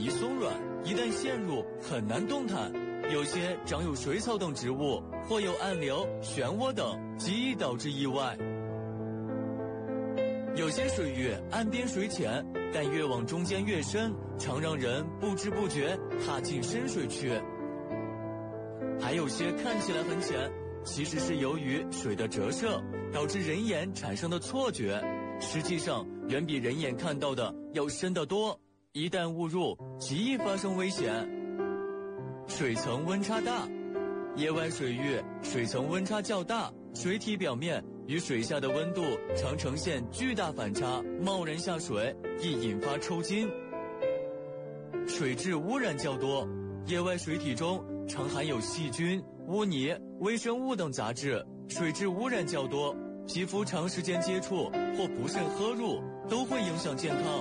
易松软，一旦陷入很难动弹。有些长有水草等植物，或有暗流、漩涡等，极易导致意外。有些水域岸边水浅，但越往中间越深，常让人不知不觉踏进深水区。还有些看起来很浅，其实是由于水的折射导致人眼产生的错觉，实际上远比人眼看到的要深得多，一旦误入，极易发生危险。水层温差大，野外水域水层温差较大，水体表面与水下的温度常呈现巨大反差，贸然下水易引发抽筋。水质污染较多，野外水体中常含有细菌、污泥、微生物等杂质，水质污染较多，皮肤长时间接触或不慎喝入都会影响健康。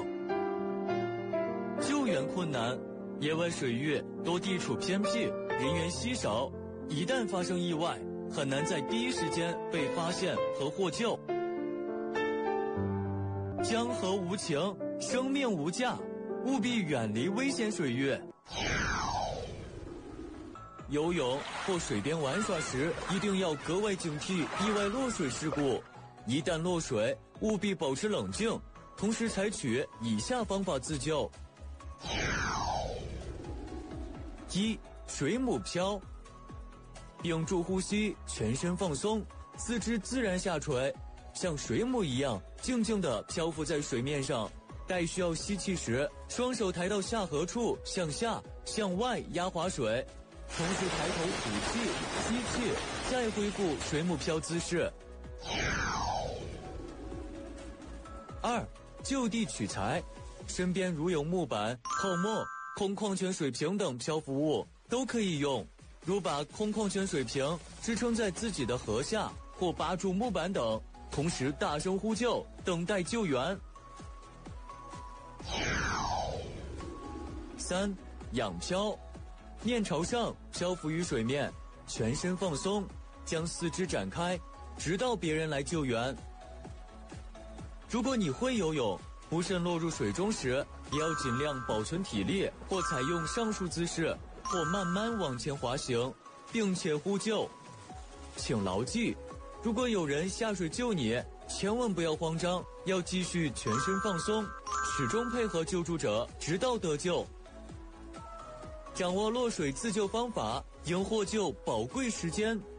救援困难，野外水域多地处偏僻，人员稀少，一旦发生意外，很难在第一时间被发现和获救。江河无情，生命无价，务必远离危险水域。游泳或水边玩耍时，一定要格外警惕意外落水事故。一旦落水，务必保持冷静，同时采取以下方法自救。一、水母漂。屏住呼吸，全身放松，四肢自然下垂，像水母一样静静地漂浮在水面上。待需要吸气时，双手抬到下颌处，向下、向外压滑水，同时抬头吐气、吸气，再恢复水母漂姿势。二、就地取材。身边如有木板、泡沫、空矿泉水瓶等漂浮物都可以用，如把空矿泉水瓶支撑在自己的颌下，或扒住木板等，同时大声呼救，等待救援。三、仰漂。面朝上漂浮于水面，全身放松，将四肢展开，直到别人来救援。如果你会游泳，不慎落入水中时，也要尽量保存体力，或采用上述姿势，或慢慢往前滑行，并且呼救。请牢记，如果有人下水救你，千万不要慌张，要继续全身放松，始终配合救助者，直到得救。掌握落水自救方法，赢获救宝贵时间。